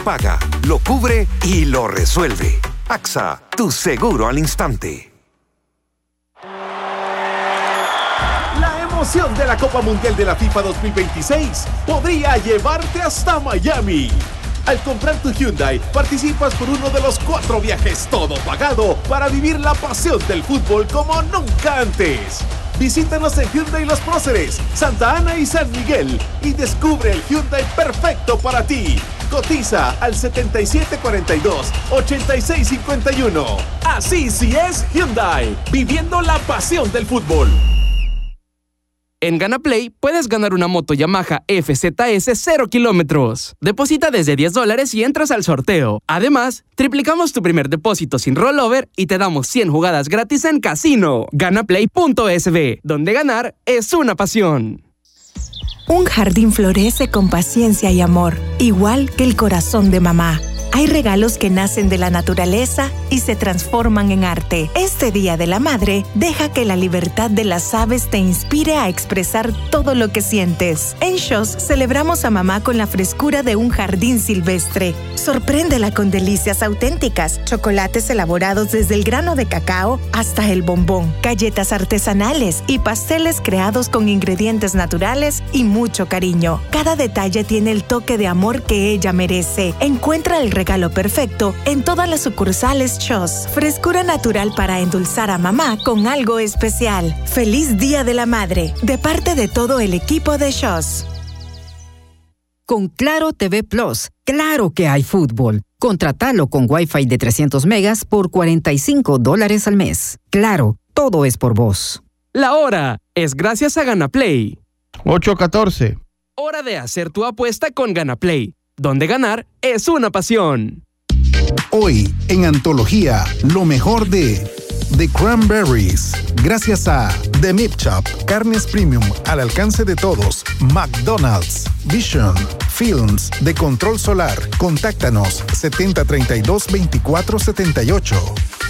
Paga, lo cubre y lo resuelve. AXA, tu seguro al instante. La emoción de la Copa Mundial de la FIFA 2026 podría llevarte hasta Miami. Al comprar tu Hyundai, participas por uno de los 4 viajes todo pagado para vivir la pasión del fútbol como nunca antes. Visítanos en Hyundai Los Próceres, Santa Ana y San Miguel y descubre el Hyundai perfecto para ti. Cotiza al 7742-8651. Así sí es Hyundai, viviendo la pasión del fútbol. En GanaPlay puedes ganar una moto Yamaha FZS 0 kilómetros. Deposita desde $10 y entras al sorteo. Además, triplicamos tu primer depósito sin rollover y te damos 100 jugadas gratis en casino. Ganaplay.sb, donde ganar es una pasión. Un jardín florece con paciencia y amor, igual que el corazón de mamá. Hay regalos que nacen de la naturaleza y se transforman en arte. Este Día de la Madre, deja que la libertad de las aves te inspire a expresar todo lo que sientes. En SHOS celebramos a mamá con la frescura de un jardín silvestre. Sorpréndela con delicias auténticas, chocolates elaborados desde el grano de cacao hasta el bombón, galletas artesanales y pasteles creados con ingredientes naturales y mucho cariño. Cada detalle tiene el toque de amor que ella merece. Encuentra el regalo perfecto en todas las sucursales SHOS. Frescura natural para endulzar a mamá con algo especial. Feliz Día de la Madre, de parte de todo el equipo de SHOS. Con Claro TV Plus, claro que hay fútbol. Contratalo con Wi-Fi de 300 megas por $45 al mes. Claro, todo es por vos. La hora es gracias a GanaPlay. 8:14. Hora de hacer tu apuesta con GanaPlay, donde ganar es una pasión. Hoy, en Antología, lo mejor de The Cranberries. Gracias a The Meat Shop, carnes premium al alcance de todos. McDonald's, Vision, Films de Control Solar. Contáctanos 7032-2478.